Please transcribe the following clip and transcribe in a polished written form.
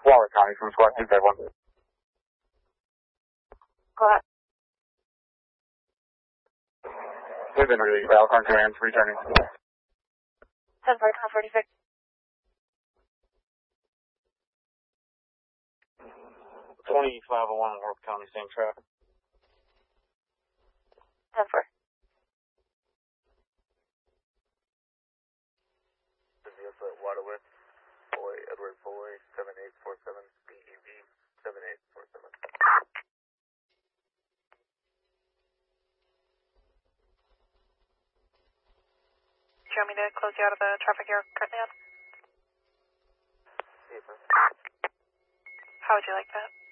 Waller County from Squad 251. Go ahead. We've been released by Alcorn Command returning. 10-46. 2501 Worth County, same traffic. 10-4. Waterway, Boy, Edward Boy, 7847, BEV, 7847. Do you want me to close you out of the traffic you're currently on? Yes, sir. How would you like that?